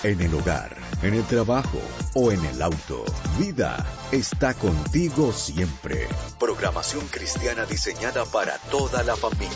en el hogar, en el trabajo o en el auto. Vida está contigo siempre. Programación cristiana diseñada para toda la familia.